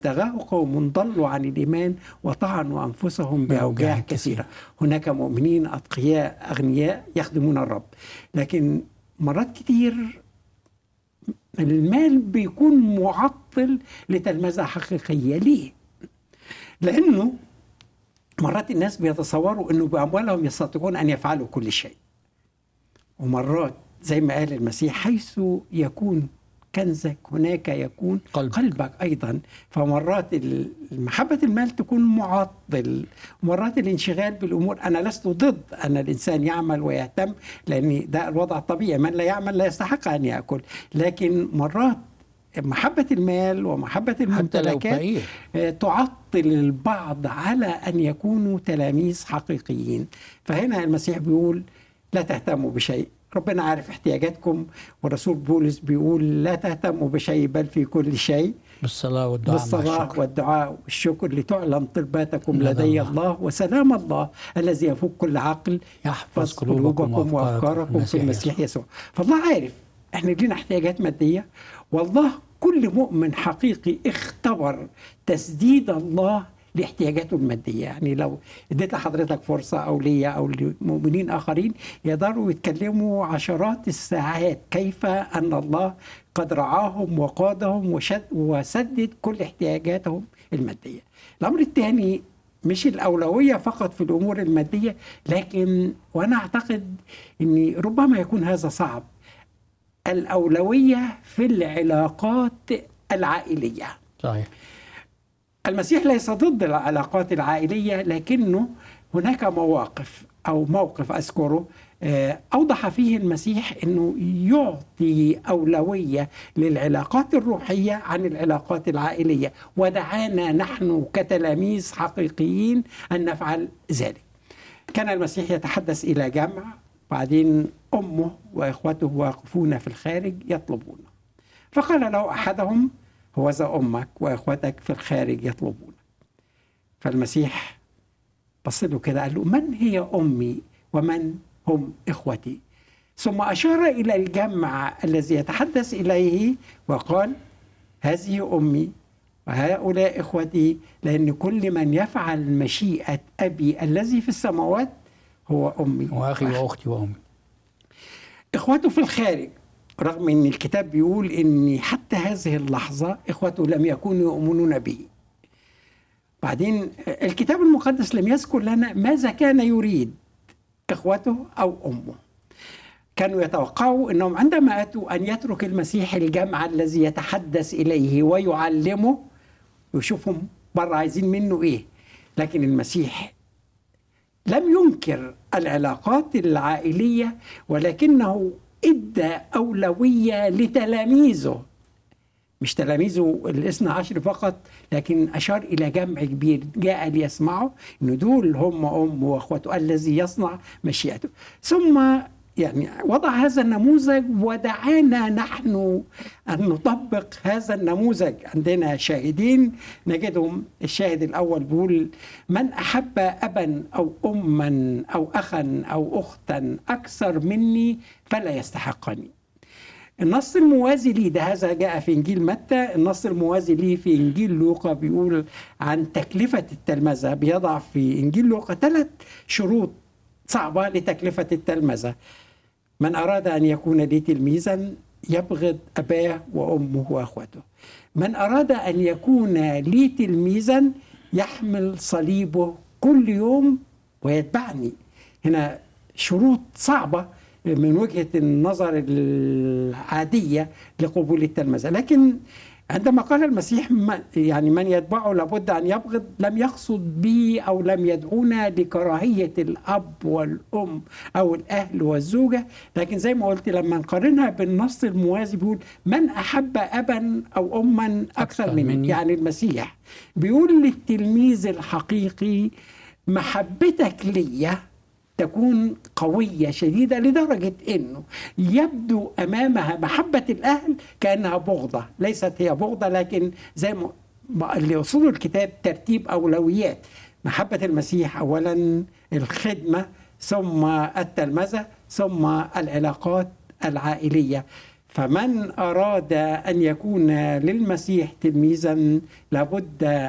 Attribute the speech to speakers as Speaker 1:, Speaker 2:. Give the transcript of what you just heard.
Speaker 1: ابتغاه قوم ضلوا عن الإيمان وطعنوا أنفسهم بأوجاع كثيرة. هناك مؤمنين أتقياء أغنياء يخدمون الرب، لكن مرات كتير المال بيكون معطل لتلمذة حقيقية. ليه؟ لأنه مرات الناس بيتصوروا أنه بأموالهم يستطيعون أن يفعلوا كل شيء، ومرات زي ما قال المسيح حيث يكون كنزك هناك يكون قلبك أيضا. فمرات محبة المال تكون معطل، مرات الانشغال بالأمور. أنا لست ضد أن الإنسان يعمل ويهتم، لأن ده الوضع الطبيعي، من لا يعمل لا يستحق أن يأكل. لكن مرات محبة المال ومحبة الممتلكات تعطل البعض على أن يكونوا تلاميذ حقيقيين. فهنا المسيح بيقول لا تهتموا بشيء، ربنا عارف احتياجاتكم، والرسول بولس بيقول لا تهتموا بشيء بل في كل شيء بالصلاة والدعاء والشكر لتعلم طلباتكم لدي الله، وسلام الله الذي يفوق كل عقل يحفظ قلوبكم وأفكاركم في المسيح يسوع. فالله عارف احنا لنا احتياجات مادية، والله كل مؤمن حقيقي اختبر تسديد الله لاحتياجاته المادية. يعني لو اديت لحضرتك فرصة أو ليا أو لمؤمنين آخرين يقدروا يتكلموا عشرات الساعات كيف أن الله قد رعاهم وقادهم وسدد كل احتياجاتهم المادية. الأمر الثاني مش الأولوية فقط في الأمور المادية، لكن وأنا أعتقد أن ربما يكون هذا صعب، الأولوية في العلاقات العائلية.
Speaker 2: صحيح.
Speaker 1: المسيح ليس ضد العلاقات العائلية، لكنه هناك مواقف أو موقف أذكره أوضح فيه المسيح أنه يعطي أولوية للعلاقات الروحية عن العلاقات العائلية، ودعانا نحن كتلاميذ حقيقيين أن نفعل ذلك. كان المسيح يتحدث إلى جمع، بعدين أمه وإخوته واقفون في الخارج يطلبونه، فقال له أحدهم هوذا أمك وإخوتك في الخارج يطلبونك. فالمسيح بص له كده قال له من هي أمي ومن هم إخوتي؟ ثم أشار إلى الجمع الذي يتحدث إليه وقال هذه أمي وهؤلاء إخوتي، لأن كل من يفعل مشيئة أبي الذي في السماوات هو أمي
Speaker 2: وأخي وأختي وأمي.
Speaker 1: إخوته في الخارج، رغم أن الكتاب بيقول أن حتى هذه اللحظة إخوته لم يكونوا يؤمنون به. بعدين الكتاب المقدس لم يذكر لنا ماذا كان يريد إخوته أو أمه. كانوا يتوقعوا أنهم عندما أتوا أن يترك المسيح الجمع الذي يتحدث إليه ويعلمه ويشوفهم برا عايزين منه إيه. لكن المسيح لم ينكر العلاقات العائلية، ولكنه ادى أولوية لتلاميذه، مش تلاميذه الاثنى عشر فقط، لكن أشار إلى جمع كبير جاء ليسمعوا إن دول هم أمه وأخوته الذي يصنع مشيئته. ثم يعني وضع هذا النموذج ودعانا نحن أن نطبق هذا النموذج. عندنا شاهدين نجدهم. الشاهد الأول بيقول من أحب أبا أو أما أو أخا أو أختا أكثر مني فلا يستحقني. النص الموازي لي ده هذا جاء في إنجيل متى، النص الموازي لي في إنجيل لوقا بيقول عن تكلفة التلمذة، بيضع في إنجيل لوقا 3 شروط صعبة لتكلفة التلمذة. من أراد أن يكون لي تلميذا يبغض أباه وأمه وأخوته. من أراد أن يكون لي تلميذا يحمل صليبه كل يوم ويتبعني. هنا شروط صعبة من وجهة النظر العادية لقبول التلمذة، لكن عندما قال المسيح يعني من يتبعه لابد أن يبغض، لم يقصد به أو لم يدعونا لكراهية الأب والأم أو الأهل والزوجة، لكن زي ما قلت لما نقارنها بالنص الموازي بيقول من أحب أبا أو أما أكثر مني. يعني المسيح بيقول للتلميذ الحقيقي محبتك ليا تكون قوية شديدة لدرجة أنه يبدو أمامها محبة الأهل كأنها بغضة. ليست هي بغضة، لكن زي ما اللي يقصده الكتاب ترتيب أولويات. محبة المسيح أولا الخدمة، ثم التلمذة، ثم العلاقات العائلية. فمن أراد أن يكون للمسيح تلميذا لابد